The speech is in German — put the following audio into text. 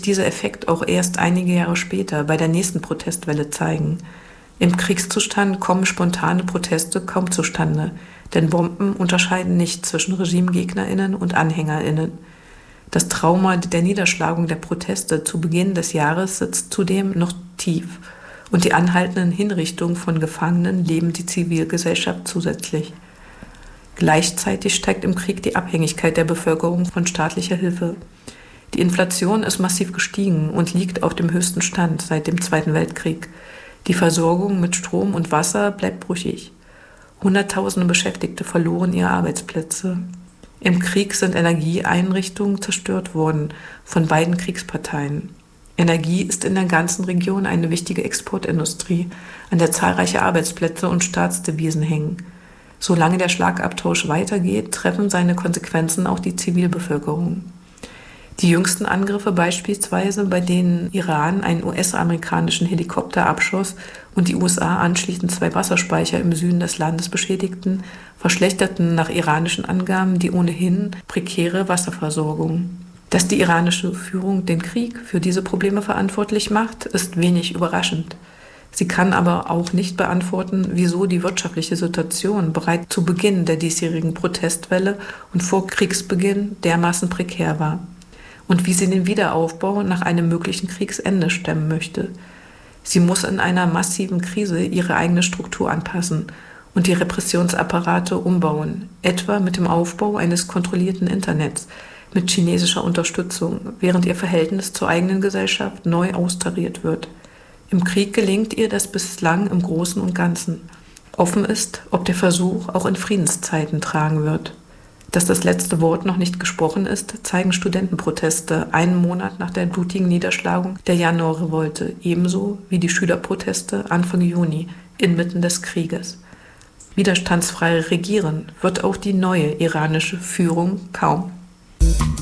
dieser Effekt auch erst einige Jahre später bei der nächsten Protestwelle zeigen. Im Kriegszustand kommen spontane Proteste kaum zustande, denn Bomben unterscheiden nicht zwischen RegimegegnerInnen und AnhängerInnen. Das Trauma der Niederschlagung der Proteste zu Beginn des Jahres sitzt zudem noch tief und die anhaltenden Hinrichtungen von Gefangenen lähmen die Zivilgesellschaft zusätzlich. Gleichzeitig steigt im Krieg die Abhängigkeit der Bevölkerung von staatlicher Hilfe. Die Inflation ist massiv gestiegen und liegt auf dem höchsten Stand seit dem Zweiten Weltkrieg. Die Versorgung mit Strom und Wasser bleibt brüchig. Hunderttausende Beschäftigte verloren ihre Arbeitsplätze. Im Krieg sind Energieeinrichtungen zerstört worden von beiden Kriegsparteien. Energie ist in der ganzen Region eine wichtige Exportindustrie, an der zahlreiche Arbeitsplätze und Staatsdevisen hängen. Solange der Schlagabtausch weitergeht, treffen seine Konsequenzen auch die Zivilbevölkerung. Die jüngsten Angriffe beispielsweise, bei denen Iran einen US-amerikanischen Helikopter abschoss und die USA anschließend 2 Wasserspeicher im Süden des Landes beschädigten, verschlechterten nach iranischen Angaben die ohnehin prekäre Wasserversorgung. Dass die iranische Führung den Krieg für diese Probleme verantwortlich macht, ist wenig überraschend. Sie kann aber auch nicht beantworten, wieso die wirtschaftliche Situation bereits zu Beginn der diesjährigen Protestwelle und vor Kriegsbeginn dermaßen prekär war und wie sie den Wiederaufbau nach einem möglichen Kriegsende stemmen möchte. Sie muss in einer massiven Krise ihre eigene Struktur anpassen und die Repressionsapparate umbauen, etwa mit dem Aufbau eines kontrollierten Internets mit chinesischer Unterstützung, während ihr Verhältnis zur eigenen Gesellschaft neu austariert wird. Im Krieg gelingt ihr das bislang im Großen und Ganzen. Offen ist, ob der Versuch auch in Friedenszeiten tragen wird. Dass das letzte Wort noch nicht gesprochen ist, zeigen Studentenproteste einen Monat nach der blutigen Niederschlagung der Januarrevolte, ebenso wie die Schülerproteste Anfang Juni inmitten des Krieges. Widerstandsfrei regieren wird auch die neue iranische Führung kaum.